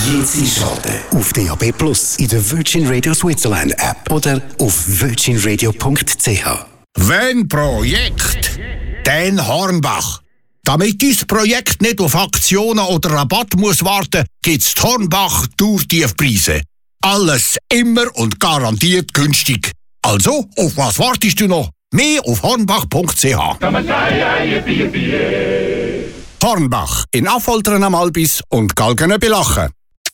Jetzt einschalten auf DAB+, in der Virgin Radio Switzerland App oder auf virginradio.ch. Wenn Projekt, dann Hornbach. Damit dein Projekt nicht auf Aktionen oder Rabatt muss warten, gibt's Hornbach Tourtiefpreise. Alles immer und garantiert günstig. Also, auf was wartest du noch? Mehr auf hornbach.ch. Hornbach in Affoltern am Albis und Galgenbelachen.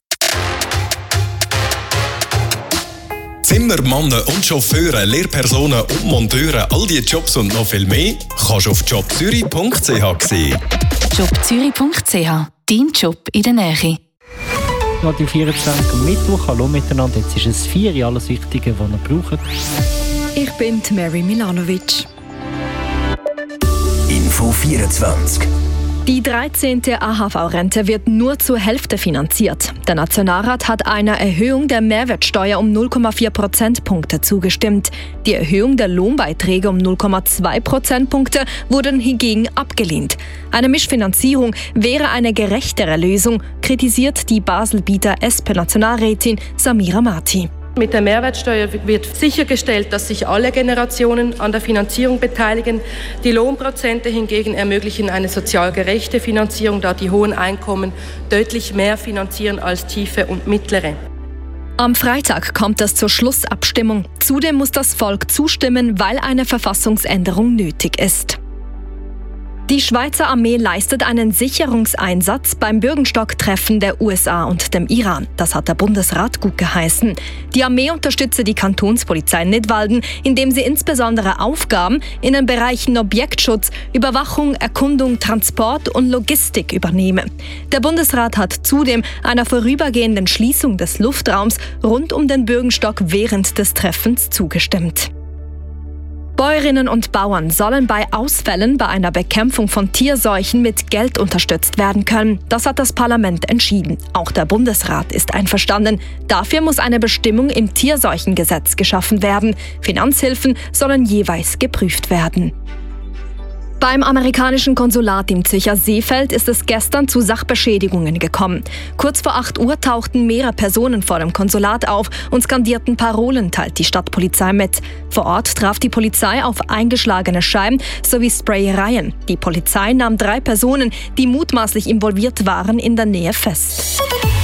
Zimmermannen und Chauffeure, Lehrpersonen und Monteure, all diese Jobs und noch viel mehr kannst du auf jobzürich.ch sehen. jobzürich.ch, dein Job in der Nähe. Radio 24 am Mittwoch. Hallo miteinander. Jetzt ist es 4 Uhr, alles Wichtige, was ihr braucht. Ich bin Mary Milanovic. Info 24. Die 13. AHV-Rente wird nur zur Hälfte finanziert. Der Nationalrat hat einer Erhöhung der Mehrwertsteuer um 0,4 Prozentpunkte zugestimmt. Die Erhöhung der Lohnbeiträge um 0,2 Prozentpunkte wurden hingegen abgelehnt. Eine Mischfinanzierung wäre eine gerechtere Lösung, kritisiert die Baselbieter SP-Nationalrätin Samira Marti. Mit der Mehrwertsteuer wird sichergestellt, dass sich alle Generationen an der Finanzierung beteiligen. Die Lohnprozente hingegen ermöglichen eine sozial gerechte Finanzierung, da die hohen Einkommen deutlich mehr finanzieren als tiefe und mittlere. Am Freitag kommt es zur Schlussabstimmung. Zudem muss das Volk zustimmen, weil eine Verfassungsänderung nötig ist. Die Schweizer Armee leistet einen Sicherungseinsatz beim Bürgenstock-Treffen der USA und dem Iran. Das hat der Bundesrat gut geheißen. Die Armee unterstütze die Kantonspolizei Nidwalden, indem sie insbesondere Aufgaben in den Bereichen Objektschutz, Überwachung, Erkundung, Transport und Logistik übernehme. Der Bundesrat hat zudem einer vorübergehenden Schließung des Luftraums rund um den Bürgenstock während des Treffens zugestimmt. Bäuerinnen und Bauern sollen bei Ausfällen bei einer Bekämpfung von Tierseuchen mit Geld unterstützt werden können. Das hat das Parlament entschieden. Auch der Bundesrat ist einverstanden. Dafür muss eine Bestimmung im Tierseuchengesetz geschaffen werden. Finanzhilfen sollen jeweils geprüft werden. Beim amerikanischen Konsulat im Zürcher Seefeld ist es gestern zu Sachbeschädigungen gekommen. Kurz vor 8 Uhr tauchten mehrere Personen vor dem Konsulat auf und skandierten Parolen, teilt die Stadtpolizei mit. Vor Ort traf die Polizei auf eingeschlagene Scheiben sowie Sprayereien. Die Polizei nahm 3 Personen, die mutmaßlich involviert waren, in der Nähe fest.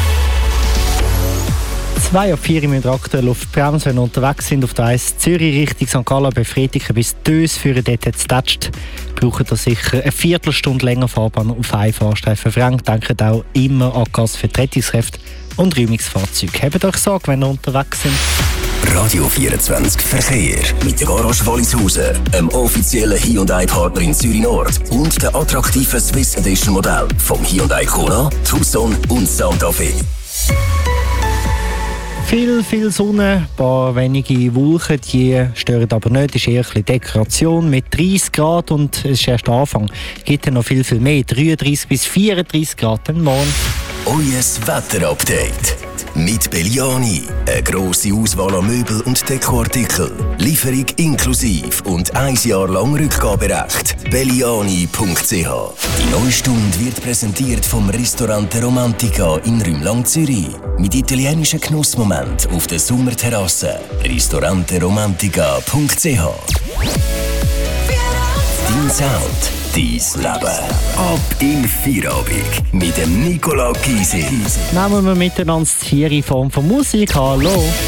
2 auf 4 im aktuell auf die Bremse, wenn unterwegs sind auf der 1 Zürich Richtung St. Gallen bei Friedrichen bis Dös führen, dort jetzt tätscht. Brauchen da sicher eine Viertelstunde länger Fahrbahn auf einen Fahrstreifen. Frank denkt auch immer an Gas für die Rettungskräfte und Räumungsfahrzeuge. Habt euch Sorge, wenn ihr unterwegs sind. Radio 24 Verkehr mit der Garage Wallishausen, einem offiziellen Hyundai-Partner in Zürich Nord und der attraktiven Swiss Edition Modell vom Hyundai Kona, Tucson und Santa Fe. Viel Sonne, ein paar wenige Wolken, die stören aber nicht. Es ist eher ein bisschen Dekoration mit 30 Grad und es ist erst der Anfang. Es gibt ja noch viel mehr, 33 bis 34 Grad am Morgen. Euer Wetterupdate mit Belliani. Eine grosse Auswahl an Möbel und Dekoartikeln. Lieferung inklusiv und 1 Jahr lang Rückgaberecht. Belliani.ch. Die neue Stunde wird präsentiert vom Ristorante Romantica in Rümlang, Zürich. Mit italienischen Genussmoment auf der Sommerterrasse. Ristoranteromantica.ch. Dein Sound, dein Leben. Ab in Feierabend mit dem Nicola Gysi. Nehmen wir miteinander die 4 in Form von Musik. Hallo!